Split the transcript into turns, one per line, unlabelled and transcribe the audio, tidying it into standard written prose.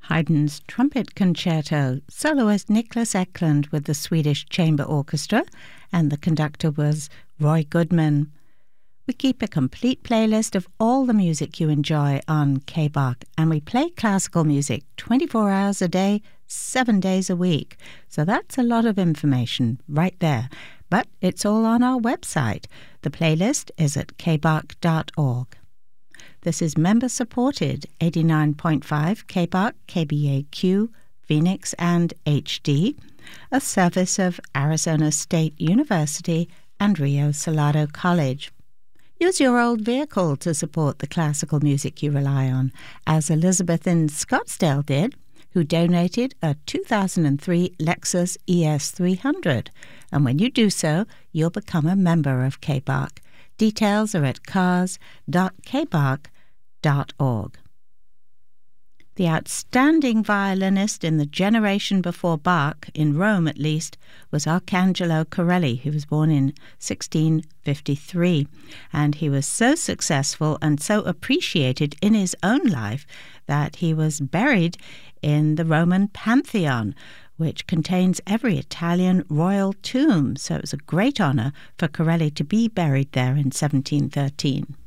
Haydn's Trumpet Concerto, soloist Niklas Eklund with the Swedish Chamber Orchestra, and the conductor was Roy Goodman. We keep a complete playlist of all the music you enjoy on KBARC, and we play classical music 24 hours a day, 7 days a week. So that's a lot of information right there. But it's all on our website. The playlist is at kbark.org. This is member-supported 89.5 KBARC, KBAQ, Phoenix and HD, a service of Arizona State University and Rio Salado College. Use your old vehicle to support the classical music you rely on, as Elizabeth in Scottsdale did, who donated a 2003 Lexus ES300. And when you do so, you'll become a member of KBARC. Details are at cars.kbark.org. The outstanding violinist in the generation before Bach, in Rome at least, was Arcangelo Corelli, who was born in 1653. And he was so successful and so appreciated in his own life that he was buried in the Roman Pantheon, which contains every Italian royal tomb. So it was a great honor for Corelli to be buried there in 1713.